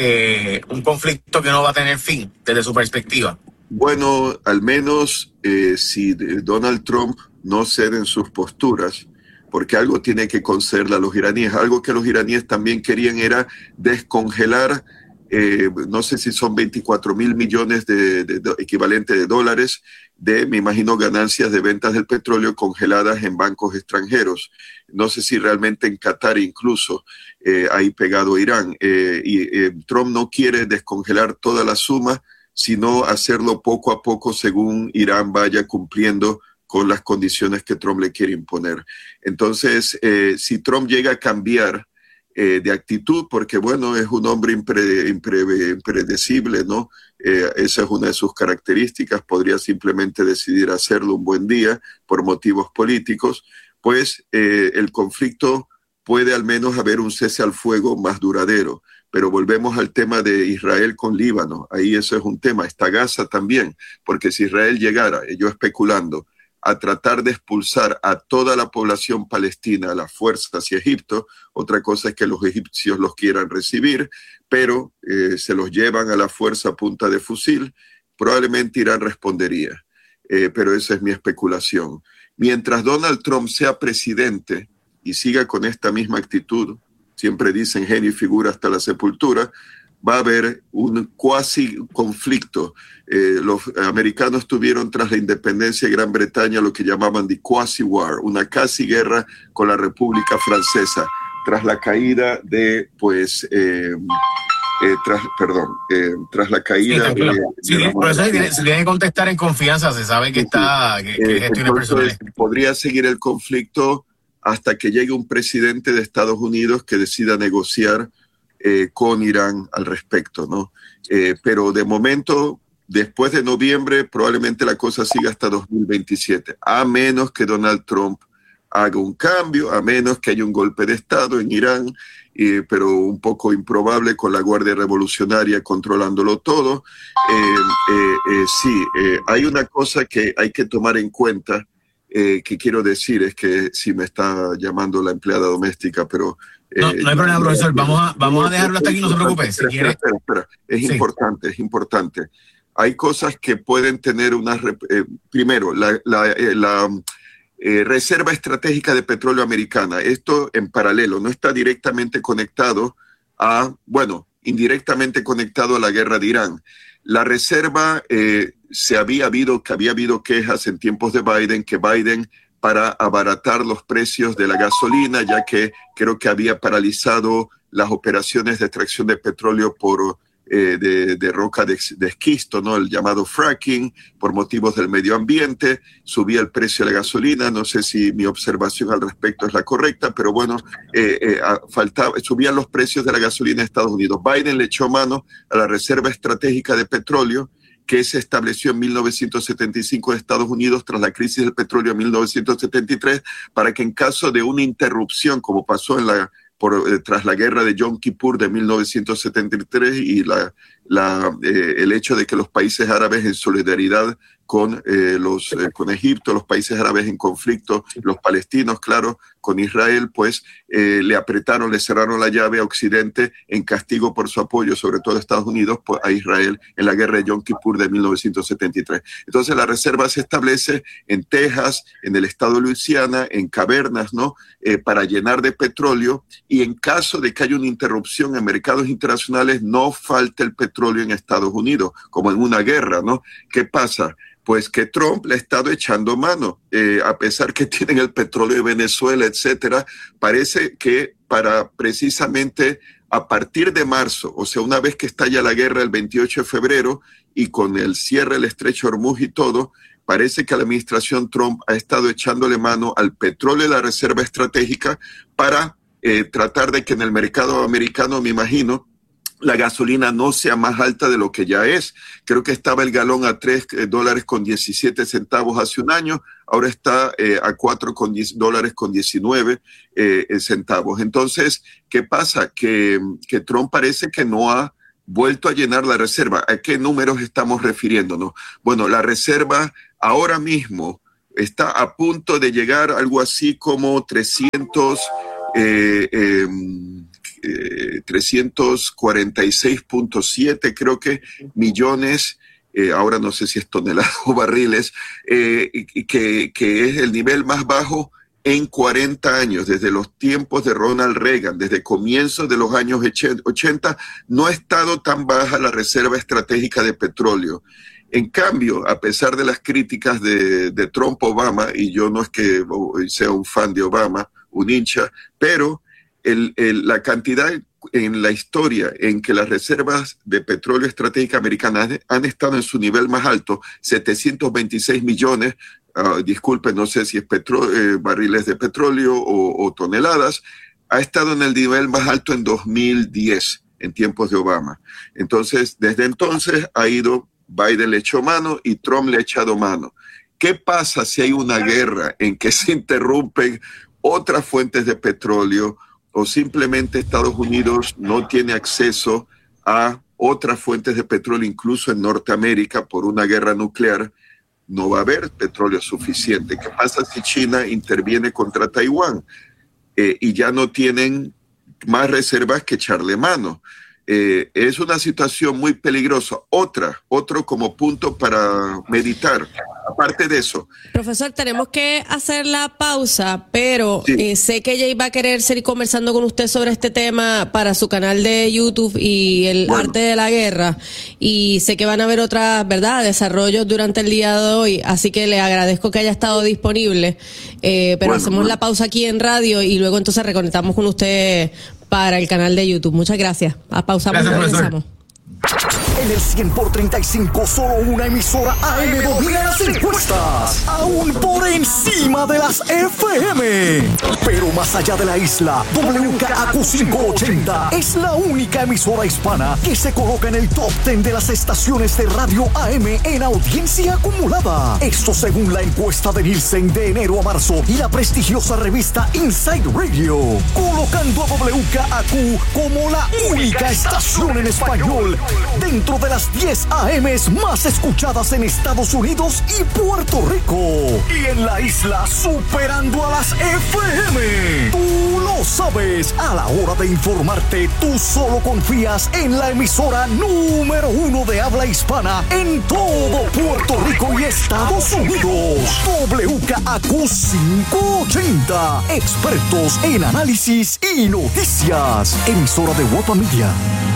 eh, un conflicto que no va a tener fin desde su perspectiva. Bueno, al menos eh, si Donald Trump no cede en sus posturas, porque algo tiene que concederle a los iraníes. Algo que los iraníes también querían era descongelar, eh, no sé si son veinticuatro mil millones de, de, de equivalente de dólares, de, me imagino, ganancias de ventas del petróleo congeladas en bancos extranjeros. No sé si realmente en Qatar incluso, eh, ahí pegado a Irán. Eh, y eh, Trump no quiere descongelar toda la suma, sino hacerlo poco a poco según Irán vaya cumpliendo con las condiciones que Trump le quiere imponer. Entonces, eh, si Trump llega a cambiar eh, de actitud, porque bueno, es un hombre impre, impre, impredecible, ¿no? Eh, esa es una de sus características, podría simplemente decidir hacerlo un buen día por motivos políticos, pues eh, el conflicto puede al menos haber un cese al fuego más duradero. Pero volvemos al tema de Israel con Líbano. Ahí eso es un tema. Está Gaza también, porque si Israel llegara, yo especulando, a tratar de expulsar a toda la población palestina a la fuerza hacia Egipto, otra cosa es que los egipcios los quieran recibir, pero eh, se los llevan a la fuerza a punta de fusil, probablemente Irán respondería. Eh, pero esa es mi especulación. Mientras Donald Trump sea presidente y siga con esta misma actitud, siempre dicen genio y figura hasta la sepultura, va a haber un cuasi conflicto. Eh, los americanos tuvieron tras la independencia de Gran Bretaña lo que llamaban the quasi war, una casi guerra con la República Francesa, tras la caída de, pues, eh, eh, tras, perdón, eh, tras la caída sí, de... de sí, la por eso se tiene, se tiene que contestar en confianza, se sabe que sí, está, que, que eh, gestiones personales. Podría seguir el conflicto hasta que llegue un presidente de Estados Unidos que decida negociar eh, con Irán al respecto, ¿no? Eh, pero de momento, después de noviembre, probablemente la cosa siga hasta dos mil veintisiete, a menos que Donald Trump haga un cambio, a menos que haya un golpe de Estado en Irán, eh, pero un poco improbable con la Guardia Revolucionaria controlándolo todo. Eh, eh, eh, sí, eh, hay una cosa que hay que tomar en cuenta, Eh, que quiero decir es que si me está llamando la empleada doméstica, pero... Eh, no, no hay problema, profesor. Vamos a, vamos a dejarlo hasta aquí, no se preocupe. Si espera, quiere... espera, espera. Es sí. importante, es importante. Hay cosas que pueden tener una... Eh, primero, la, la, eh, la eh, Reserva Estratégica de Petróleo Americana. Esto en paralelo, no está directamente conectado a... Bueno, indirectamente conectado a la guerra de Irán. La reserva, eh, se había habido, que había habido quejas en tiempos de Biden, que Biden, para abaratar los precios de la gasolina, ya que creo que había paralizado las operaciones de extracción de petróleo por eh, de, de roca de, de esquisto, ¿no? El llamado fracking, por motivos del medio ambiente, subía el precio de la gasolina. No sé si mi observación al respecto es la correcta, pero bueno, eh, eh, faltaba, subían los precios de la gasolina en Estados Unidos. Biden le echó mano a la Reserva Estratégica de Petróleo, que se estableció en mil novecientos setenta y cinco en Estados Unidos tras la crisis del petróleo en mil novecientos setenta y tres, para que en caso de una interrupción, como pasó en la Por, eh, tras la guerra de Yom Kippur de mil novecientos setenta y tres y la, la, eh, el hecho de que los países árabes en solidaridad con, eh, los, eh, con Egipto, los países árabes en conflicto, los palestinos, claro, con Israel, pues eh, le apretaron, le cerraron la llave a Occidente en castigo por su apoyo, sobre todo a Estados Unidos, pues, a Israel en la guerra de Yom Kippur de mil novecientos setenta y tres. Entonces la reserva se establece en Texas, en el estado de Luisiana, en cavernas, ¿no? Eh, para llenar de petróleo, y en caso de que haya una interrupción en mercados internacionales, no falte el petróleo en Estados Unidos, como en una guerra, ¿no? ¿Qué pasa? Pues que Trump le ha estado echando mano, eh, a pesar que tienen el petróleo de Venezuela, etcétera. Parece que para precisamente a partir de marzo, o sea, una vez que estalla la guerra el veintiocho de febrero y con el cierre del estrecho de Hormuz y todo, parece que la administración Trump ha estado echándole mano al petróleo de la reserva estratégica para eh, tratar de que en el mercado americano, me imagino, la gasolina no sea más alta de lo que ya es. Creo que estaba el galón a tres dólares con diecisiete centavos hace un año, ahora está eh, a cuatro dólares con diecinueve eh, centavos. Entonces, ¿qué pasa? Que, que Trump parece que no ha vuelto a llenar la reserva. ¿A qué números estamos refiriéndonos? Bueno, la reserva ahora mismo está a punto de llegar a algo así como trescientos... Eh, eh, Eh, trescientos cuarenta y seis punto siete creo que millones, eh, ahora no sé si es toneladas o barriles, eh, y, que, que es el nivel más bajo en cuarenta años, desde los tiempos de Ronald Reagan, desde comienzos de los años ochenta, no ha estado tan baja la reserva estratégica de petróleo. En cambio, a pesar de las críticas de, de Trump-Obama, y yo no es que sea un fan de Obama, un hincha, pero El, el, la cantidad en la historia en que las reservas de petróleo estratégica americanas han, han estado en su nivel más alto, setecientos veintiséis millones, uh, disculpen, no sé si es petro, eh, barriles de petróleo o, o toneladas, ha estado en el nivel más alto en dos mil diez, en tiempos de Obama. Entonces, desde entonces ha ido, Biden le echó mano y Trump le ha echado mano. ¿Qué pasa si hay una guerra en que se interrumpen otras fuentes de petróleo, o simplemente Estados Unidos no tiene acceso a otras fuentes de petróleo, incluso en Norteamérica, por una guerra nuclear? No va a haber petróleo suficiente. ¿Qué pasa si China interviene contra Taiwán eh, y ya no tienen más reservas que echarle mano? Eh, es una situación muy peligrosa. Otra, otro como punto para meditar. Aparte de eso. Profesor, tenemos que hacer la pausa, pero sí. eh, sé que Jay va a querer seguir conversando con usted sobre este tema para su canal de YouTube y el bueno. arte de la guerra. Y sé que van a haber otras, ¿verdad?, desarrollos durante el día de hoy. Así que le agradezco que haya estado disponible. Eh, pero bueno, hacemos bueno. la pausa aquí en radio y luego entonces reconectamos con usted para el canal de YouTube. Muchas gracias. A pausamos y regresamos. En el cien por treinta y cinco, solo una emisora A M domina las encuestas, aún por encima de las F M. Pero más allá de la isla, W K A Q quinientos ochenta es la única emisora hispana que se coloca en el top diez de las estaciones de radio A M en audiencia acumulada. Esto según la encuesta de Nielsen de enero a marzo y la prestigiosa revista Inside Radio, colocando a W K A Q como la única estación en español dentro de las diez A Ms más escuchadas en Estados Unidos y Puerto Rico. Y en la isla superando a las F M. Tú lo sabes, a la hora de informarte, tú solo confías en la emisora número uno de habla hispana en todo Puerto Rico y Estados Unidos. W K A Q quinientos ochenta. Expertos en análisis y noticias. Emisora de Guapa Media.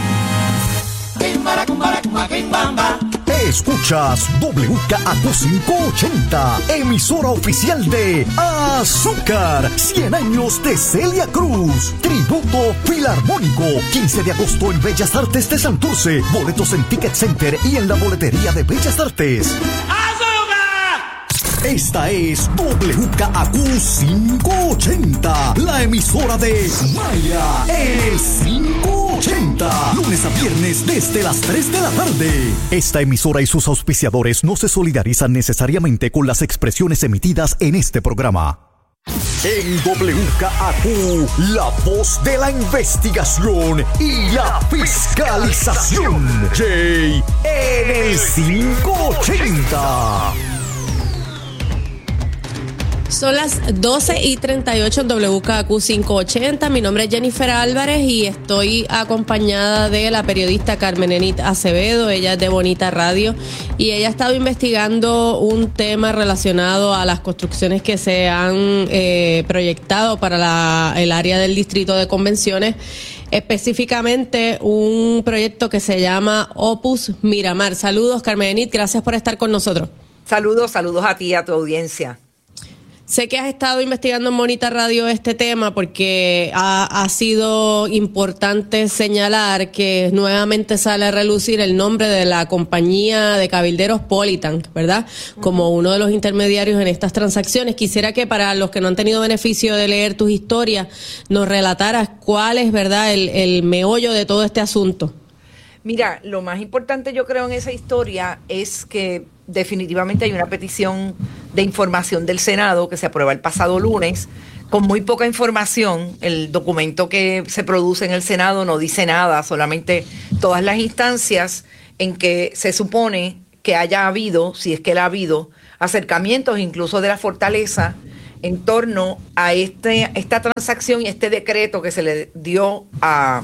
Escuchas W K A Q quinientos ochenta, emisora oficial de Azúcar, cien años de Celia Cruz, tributo filarmónico, quince de agosto en Bellas Artes de Santurce, boletos en Ticket Center y en la boletería de Bellas Artes. Esta es W K A Q quinientos ochenta, la emisora de Maya, el quinientos ochenta, lunes a viernes desde las tres de la tarde. Esta emisora y sus auspiciadores no se solidarizan necesariamente con las expresiones emitidas en este programa. En W K A Q, la voz de la investigación y la fiscalización. Jay en el quinientos ochenta. Son las doce y treinta y ocho en W K A Q quinientos ochenta. Mi nombre es Jennifer Álvarez y estoy acompañada de la periodista Carmen Enit Acevedo. Ella es de Bonita Radio y ella ha estado investigando un tema relacionado a las construcciones que se han eh, proyectado para la, el área del Distrito de Convenciones, específicamente un proyecto que se llama Opus Miramar. Saludos, Carmen Enit, gracias por estar con nosotros. Saludos, saludos a ti y a tu audiencia. Sé que has estado investigando en Bonita Radio este tema porque ha, ha sido importante señalar que nuevamente sale a relucir el nombre de la compañía de cabilderos Politank, ¿verdad? Como uno de los intermediarios en estas transacciones. Quisiera que para los que no han tenido beneficio de leer tus historias, nos relataras cuál es, ¿verdad?, el, el meollo de todo este asunto. Mira, lo más importante yo creo en esa historia es que definitivamente hay una petición de información del Senado que se aprueba el pasado lunes con muy poca información. El documento que se produce en el Senado no dice nada, solamente todas las instancias en que se supone que haya habido, si es que la ha habido, acercamientos incluso de la Fortaleza en torno a este, esta transacción y este decreto que se le dio a,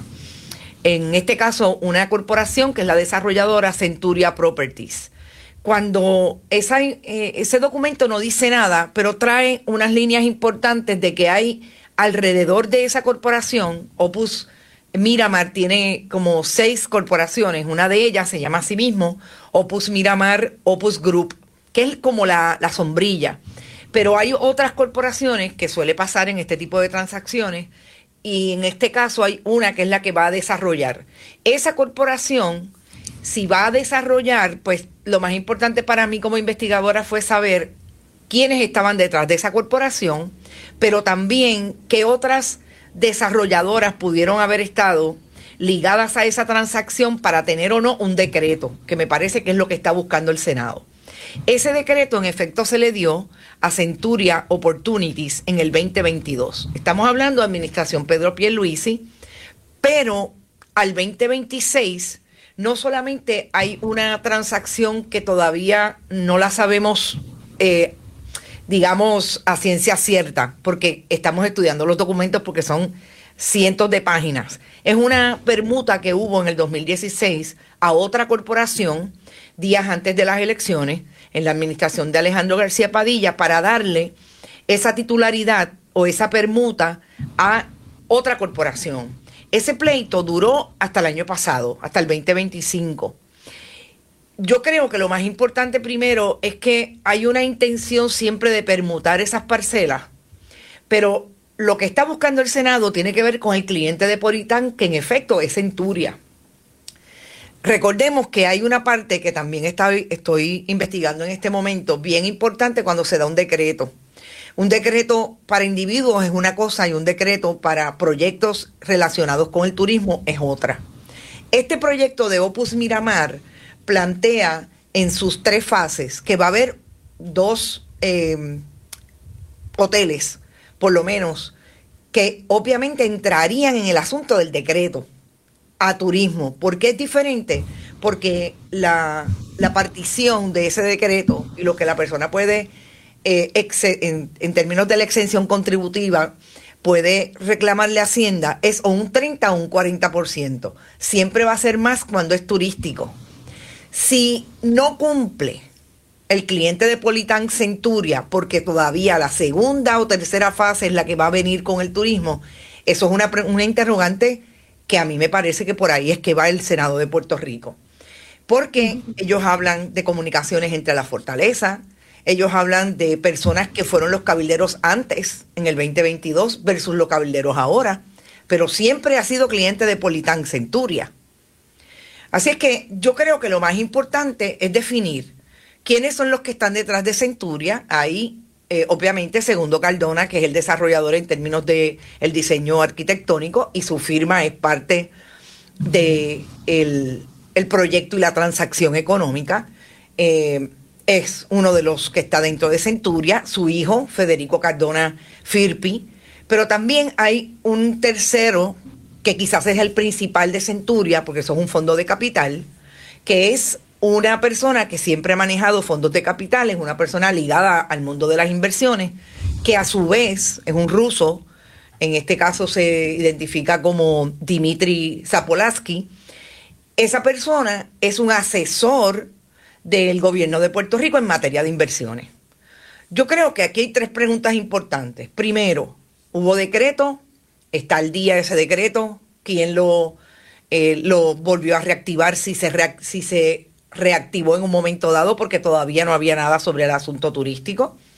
en este caso, una corporación que es la desarrolladora Centuria Properties. Cuando esa, eh, ese documento no dice nada, pero trae unas líneas importantes de que hay alrededor de esa corporación, Opus Miramar tiene como seis corporaciones, una de ellas se llama a sí mismo Opus Miramar, Opus Group, que es como la, la sombrilla. Pero hay otras corporaciones que suele pasar en este tipo de transacciones y en este caso hay una que es la que va a desarrollar. Esa corporación, si va a desarrollar, pues lo más importante para mí como investigadora fue saber quiénes estaban detrás de esa corporación, pero también qué otras desarrolladoras pudieron haber estado ligadas a esa transacción para tener o no un decreto, que me parece que es lo que está buscando el Senado. Ese decreto en efecto se le dio a Centuria Opportunities en el veinte veintidós. Estamos hablando de administración Pedro Pierluisi, pero al veinte veintiséis no solamente hay una transacción que todavía no la sabemos, eh, digamos, a ciencia cierta, porque estamos estudiando los documentos porque son cientos de páginas. Es una permuta que hubo en el dos mil dieciséis a otra corporación días antes de las elecciones en la administración de Alejandro García Padilla para darle esa titularidad o esa permuta a otra corporación. Ese pleito duró hasta el año pasado, hasta el veinte veinticinco. Yo creo que lo más importante primero es que hay una intención siempre de permutar esas parcelas, pero lo que está buscando el Senado tiene que ver con el cliente de Politank, que en efecto es Centuria. Recordemos que hay una parte que también está, estoy investigando en este momento, bien importante cuando se da un decreto. Un decreto para individuos es una cosa y un decreto para proyectos relacionados con el turismo es otra. Este proyecto de Opus Miramar plantea en sus tres fases que va a haber dos eh, hoteles, por lo menos, que obviamente entrarían en el asunto del decreto a turismo. ¿Por qué es diferente? Porque la, la partición de ese decreto y lo que la persona puede, eh, ex, en, en términos de la exención contributiva, puede reclamarle a Hacienda es o un treinta o un cuarenta por ciento. Siempre va a ser más cuando es turístico. Si no cumple el cliente de Politank Centuria, porque todavía la segunda o tercera fase es la que va a venir con el turismo, eso es una, una interrogante que a mí me parece que por ahí es que va el Senado de Puerto Rico. Porque ellos hablan de comunicaciones entre la Fortaleza, ellos hablan de personas que fueron los cabilderos antes, en el veinte veintidós, versus los cabilderos ahora, pero siempre ha sido cliente de Politank Centuria. Así es que yo creo que lo más importante es definir quiénes son los que están detrás de Centuria. Ahí, eh, obviamente, Segundo Cardona, que es el desarrollador en términos de el diseño arquitectónico, y su firma es parte de el, el proyecto y la transacción económica. Eh, es uno de los que está dentro de Centuria, su hijo, Federico Cardona Firpi, pero también hay un tercero que quizás es el principal de Centuria, porque eso es un fondo de capital, que es una persona que siempre ha manejado fondos de capital, es una persona ligada al mundo de las inversiones, que a su vez es un ruso, en este caso se identifica como Dmitry Zapolansky. Esa persona es un asesor del gobierno de Puerto Rico en materia de inversiones. Yo creo que aquí hay tres preguntas importantes. Primero, ¿hubo decreto? ¿Está al día ese decreto? ¿Quién lo, eh, lo volvió a reactivar? Si se, reac- si se reactivó en un momento dado, porque todavía no había nada sobre el asunto turístico.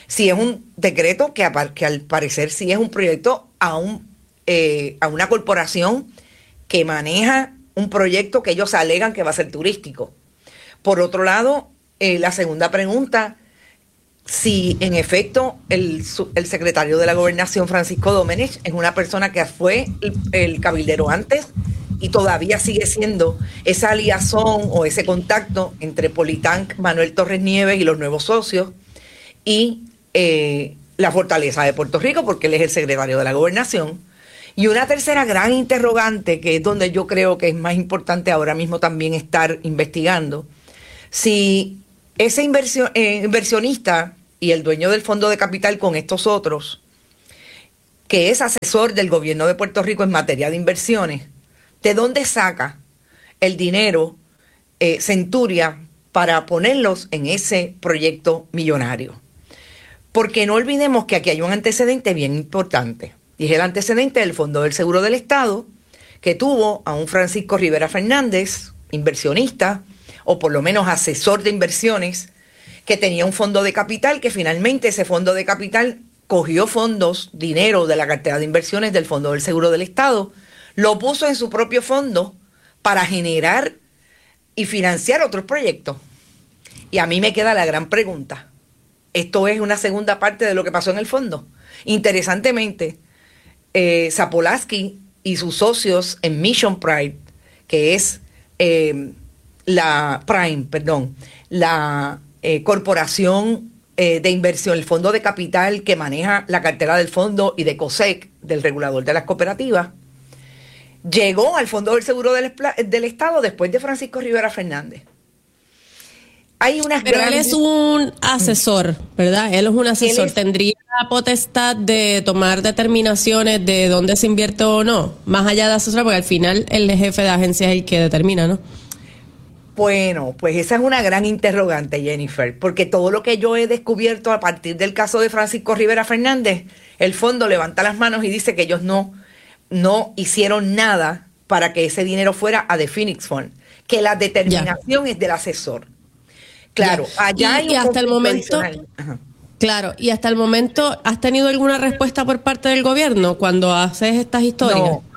Si es un decreto que, que al parecer sí es un proyecto a, un, eh, a una corporación que maneja un proyecto que ellos alegan que va a ser turístico. Por otro lado, eh, la segunda pregunta, si en efecto el, el secretario de la Gobernación, Francisco Domenech, es una persona que fue el, el cabildero antes y todavía sigue siendo esa liazón o ese contacto entre Politank, Manuel Torres Nieves y los nuevos socios y eh, la Fortaleza de Puerto Rico, porque él es el secretario de la Gobernación. Y una tercera gran interrogante, que es donde yo creo que es más importante ahora mismo también estar investigando, si ese inversión, eh, inversionista y el dueño del fondo de capital con estos otros, que es asesor del gobierno de Puerto Rico en materia de inversiones, ¿de dónde saca el dinero eh, Centuria para ponerlos en ese proyecto millonario? Porque no olvidemos que aquí hay un antecedente bien importante, y es el antecedente del Fondo del Seguro del Estado, que tuvo a un Francisco Rivera Fernández, inversionista, o por lo menos asesor de inversiones, que tenía un fondo de capital, que finalmente ese fondo de capital cogió fondos, dinero de la cartera de inversiones del Fondo del Seguro del Estado, lo puso en su propio fondo para generar y financiar otros proyectos. Y a mí me queda la gran pregunta. Esto es una segunda parte de lo que pasó en el fondo. Interesantemente, eh, Zapolaski y sus socios en Mission Prime, que es eh, la Prime, perdón, la Eh, corporación eh, de inversión, el fondo de capital que maneja la cartera del fondo y de COSEC, del regulador de las cooperativas, llegó al Fondo del Seguro del, del Estado después de Francisco Rivera Fernández. Hay unas Pero grandes... él es un asesor, ¿verdad? Él es un asesor. Es... ¿Tendría la potestad de tomar determinaciones de dónde se invierte o no? Más allá de asesorar, porque al final el jefe de agencia es el que determina, ¿no? Bueno, pues esa es una gran interrogante, Jennifer, porque todo lo que yo he descubierto a partir del caso de Francisco Rivera Fernández, el fondo levanta las manos y dice que ellos no, no hicieron nada para que ese dinero fuera a The Phoenix Fund, que la determinación ya. es del asesor. Claro, ya. allá y, hay un y hasta el momento, Ajá. claro, y hasta el momento, ¿has tenido alguna respuesta por parte del gobierno cuando haces estas historias? No,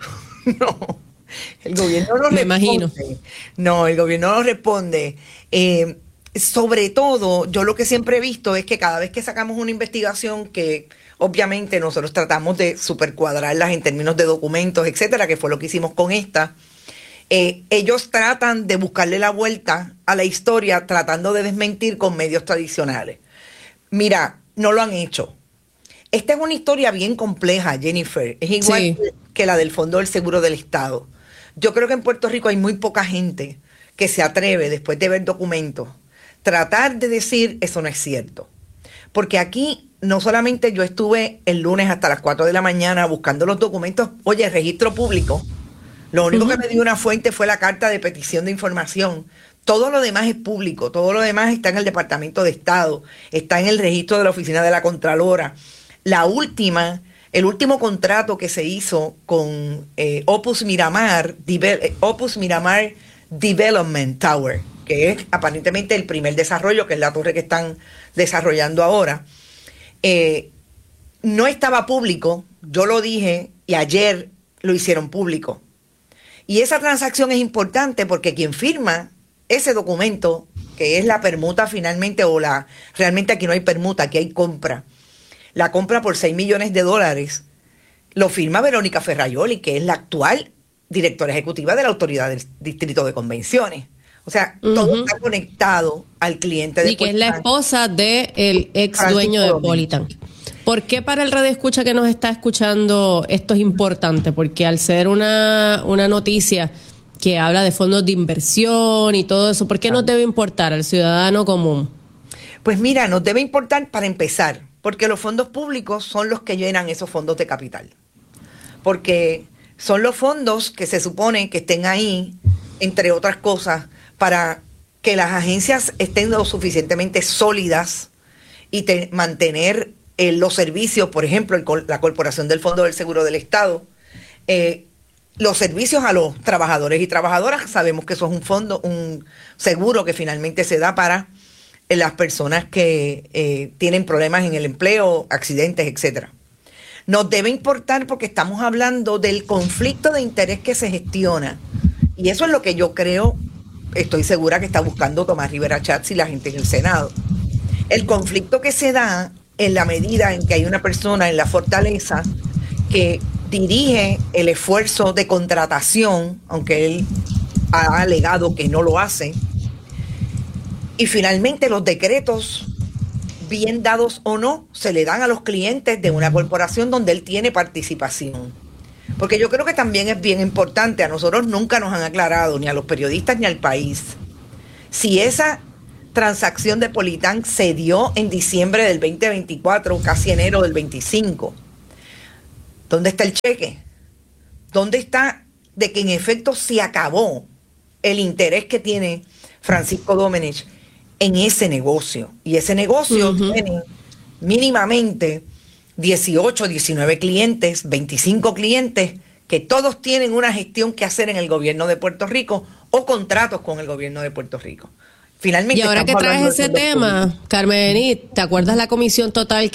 no. El gobierno no Me responde. imagino. No, el gobierno no responde. Eh, sobre todo, yo lo que siempre he visto es que cada vez que sacamos una investigación que obviamente nosotros tratamos de supercuadrarlas en términos de documentos, etcétera, que fue lo que hicimos con esta, eh, ellos tratan de buscarle la vuelta a la historia tratando de desmentir con medios tradicionales. Mira, no lo han hecho. Esta es una historia bien compleja, Jennifer. Es igual sí. que la del Fondo del Seguro del Estado. Yo creo que en Puerto Rico hay muy poca gente que se atreve, después de ver documentos, tratar de decir eso no es cierto. Porque aquí no solamente yo estuve el lunes hasta las cuatro de la mañana buscando los documentos, oye, registro público, lo único uh-huh. que me dio una fuente fue la carta de petición de información. Todo lo demás es público, todo lo demás está en el Departamento de Estado, está en el registro de la Oficina de la Contralora. La última... El último contrato que se hizo con eh, Opus Miramar, Deve- Opus Miramar Development Tower, que es aparentemente el primer desarrollo, que es la torre que están desarrollando ahora, eh, no estaba público, yo lo dije, y ayer lo hicieron público. Y esa transacción es importante porque quien firma ese documento, que es la permuta finalmente, o la realmente aquí no hay permuta, aquí hay compra, la compra por seis millones de dólares, lo firma Verónica Ferraioli, que es la actual directora ejecutiva de la Autoridad del Distrito de Convenciones. O sea, uh-huh. todo está conectado al cliente de Y que es la esposa del ex dueño de Politank. ¿Por qué para el radio escucha que nos está escuchando esto es importante? Porque al ser una, una noticia que habla de fondos de inversión y todo eso, ¿por qué nos debe importar al ciudadano común? Pues mira, nos debe importar para empezar, porque los fondos públicos son los que llenan esos fondos de capital. Porque son los fondos que se supone que estén ahí, entre otras cosas, para que las agencias estén lo suficientemente sólidas y te, mantener eh, los servicios, por ejemplo, el, la Corporación del Fondo del Seguro del Estado, eh, los servicios a los trabajadores y trabajadoras. Sabemos que eso es un fondo, un seguro que finalmente se da para en las personas que eh, tienen problemas en el empleo, accidentes, etcétera. Nos debe importar porque estamos hablando del conflicto de interés que se gestiona. Y eso es lo que yo creo, estoy segura que está buscando Tomás Rivera Schatz y la gente en el Senado. El conflicto que se da en la medida en que hay una persona en la fortaleza que dirige el esfuerzo de contratación, aunque él ha alegado que no lo hace, y finalmente los decretos, bien dados o no, se le dan a los clientes de una corporación donde él tiene participación. Porque yo creo que también es bien importante, a nosotros nunca nos han aclarado, ni a los periodistas ni al país, si esa transacción de Politán se dio en diciembre del veinte veinticuatro, casi enero del veinticinco. ¿Dónde está el cheque? ¿Dónde está de que en efecto se acabó el interés que tiene Francisco Domenech en ese negocio? Y ese negocio uh-huh. tiene mínimamente dieciocho, diecinueve clientes, veinticinco clientes, que todos tienen una gestión que hacer en el gobierno de Puerto Rico o contratos con el gobierno de Puerto Rico. Finalmente, y ahora que traes ese tema, Carmenit, ¿te acuerdas la comisión total